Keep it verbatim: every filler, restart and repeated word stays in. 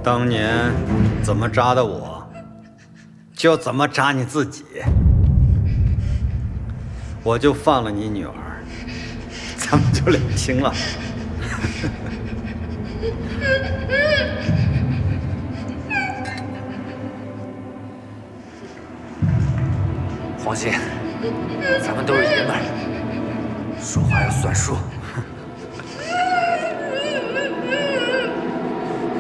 当年怎么扎的我，就怎么扎你自己。我就放了你女儿，咱们就两清了。 放心，咱们都是爷们儿，说话要算数。